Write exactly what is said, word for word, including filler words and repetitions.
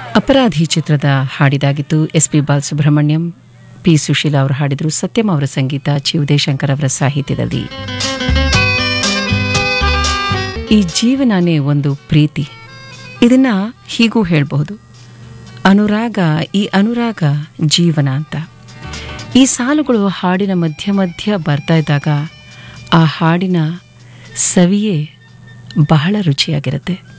ಅಪರಾಧಿ ಚಿತ್ರದ ಹಾಡಿದಾಗಿತ್ತು. S P Balasubrahmanyam, P Sushila ಅವರು ಹಾಡಿದರು. ಸತ್ಯಂ ಅವರ ಸಂಗೀತ, ಚಿ ಉದಯಶಂಕರ್ ಅವರ ಸಾಹಿತ್ಯದಲ್ಲಿ. ಈ ಜೀವನನೇ ಒಂದು ಪ್ರೀತಿ, ಇದನ್ನ ಹೀಗೂ ಹೇಳಬಹುದು, ಅನುರಾಗ, ಈ ಅನುರಾಗ ಜೀವನ ಅಂತ. ಈ ಸಾಲುಗಳು ಹಾಡಿನ ಮಧ್ಯ ಮಧ್ಯ ಬರ್ತಾ ಇದ್ದಾಗ ಆ ಹಾಡಿನ ಸವಿಯೇ ಬಹಳ ರುಚಿಯಾಗಿರುತ್ತೆ.